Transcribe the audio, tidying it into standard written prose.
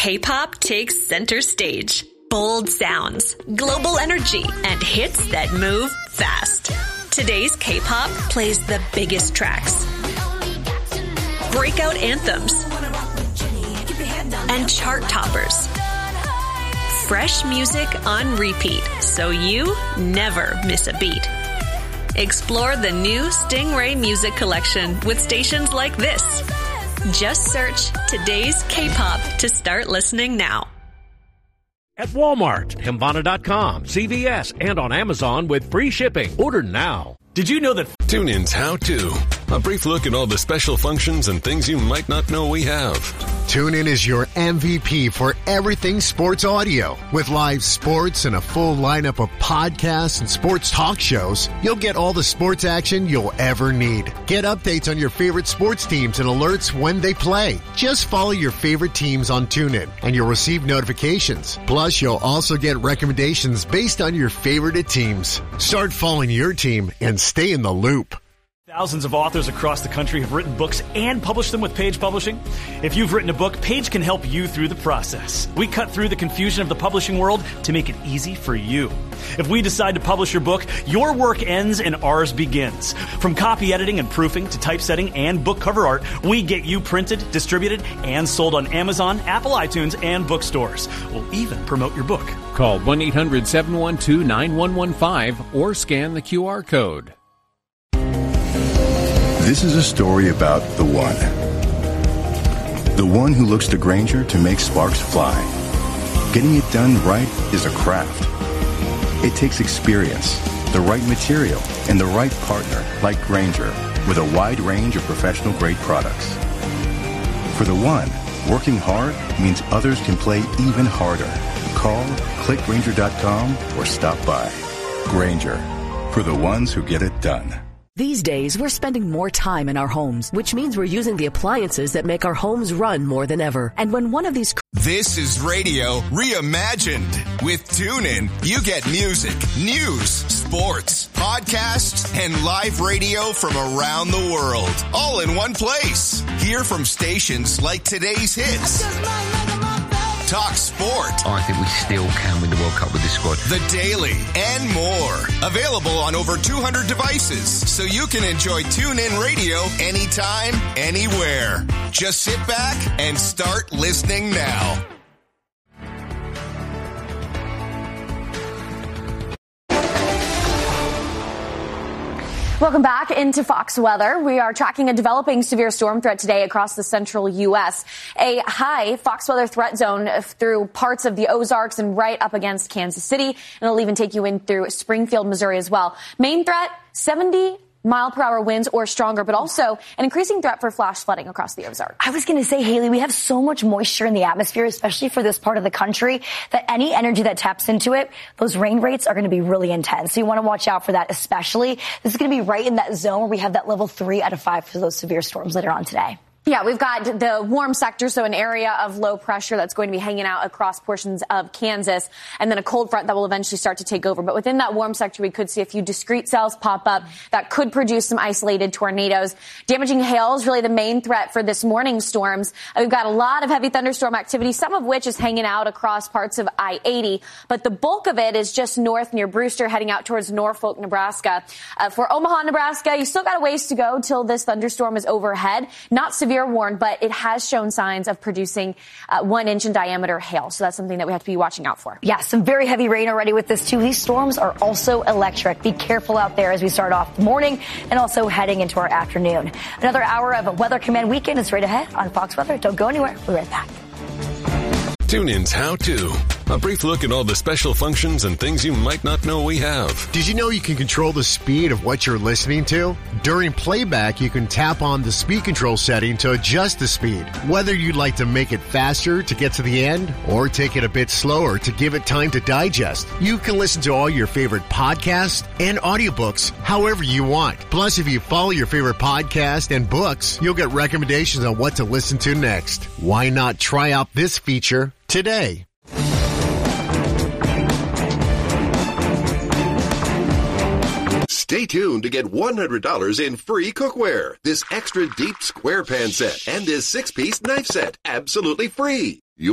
K-pop takes center stage. Bold sounds, global energy, and hits that move fast. Today's K-pop plays the biggest tracks, breakout anthems, and chart toppers. Fresh music on repeat, so you never miss a beat. Explore the new Stingray Music Collection with stations like this. Just search Today's K-pop to start listening now. At Walmart, Hambana.com, CVS, and on Amazon with free shipping. Order now. Did you know that TuneIn's How To? A brief look at all the special functions and things you might not know we have. TuneIn is your MVP for everything sports audio. With live sports and a full lineup of podcasts and sports talk shows, you'll get all the sports action you'll ever need. Get updates on your favorite sports teams and alerts when they play. Just follow your favorite teams on TuneIn and you'll receive notifications. Plus, you'll also get recommendations based on your favorite teams. Start following your team and stay in the loop. thousands of authors across the country have written books and published them with Page Publishing? If you've written a book, Page can help you through the process. We cut through the confusion of the publishing world to make it easy for you. If we decide to publish your book, your work ends and ours begins. From copy editing and proofing to typesetting and book cover art, we get you printed, distributed, and sold on Amazon, Apple iTunes, and bookstores. We'll even promote your book. Call 1-800-712-9115 or scan the QR code. This is a story about the one. The one who looks to Grainger to make sparks fly. Getting it done right is a craft. It takes experience, the right material, and the right partner like Grainger with a wide range of professional-grade products. For the one, working hard means others can play even harder. Call, click Grainger.com, or stop by. Grainger, for the ones who get it done. These days, we're spending more time in our homes, which means we're using the appliances that make our homes run more than ever. And when one of these... This is radio reimagined. With TuneIn, you get music, news, sports, podcasts, and live radio from around the world, all in one place. Hear from stations like today's hits. Talk sport. I think we still can win the World Cup with this squad. The Daily and more. Available on over 200 devices, so you can enjoy TuneIn Radio anytime, anywhere. Just sit back and start listening now. Welcome back into Fox Weather. We are tracking a developing severe storm threat today across the central U.S. A high Fox Weather threat zone through parts of the Ozarks and right up against Kansas City. And it'll even take you in through Springfield, Missouri as well. Main threat, 70-mile-per-hour winds or stronger, but also an increasing threat for flash flooding across the Ozarks. I was going to say, Haley, we have so much moisture in the atmosphere, especially for this part of the country, that any energy that taps into it, those rain rates are going to be really intense. So you want to watch out for that, especially. This is going to be right in that zone where we have that level 3 out of 5 for those severe storms later on today. Yeah, we've got the warm sector, so an area of low pressure that's going to be hanging out across portions of Kansas, and then a cold front that will eventually start to take over. But within that warm sector, we could see a few discrete cells pop up that could produce some isolated tornadoes. Damaging hail is really the main threat for this morning's storms. We've got a lot of heavy thunderstorm activity, some of which is hanging out across parts of I-80, but the bulk of it is just north near Brewster, heading out towards Norfolk, Nebraska. For Omaha, Nebraska, you still got a ways to go till this thunderstorm is overhead. Not severe warned, but it has shown signs of producing 1 inch in diameter hail. So that's something that we have to be watching out for. Yeah, some very heavy rain already with this too. These storms are also electric. Be careful out there as we start off the morning and also heading into our afternoon. Another hour of a Weather Command weekend is right ahead on Fox Weather. Don't go anywhere. We'll be right back. TuneIn's How To. A brief look at all the special functions and things you might not know we have. Did you know you can control the speed of what you're listening to? During playback, you can tap on the speed control setting to adjust the speed. Whether you'd like to make it faster to get to the end or take it a bit slower to give it time to digest, you can listen to all your favorite podcasts and audiobooks however you want. Plus, if you follow your favorite podcast and books, you'll get recommendations on what to listen to next. Why not try out this feature today? Stay tuned to get $100 in free cookware, this extra deep square pan set, and this 6-piece knife set, absolutely free.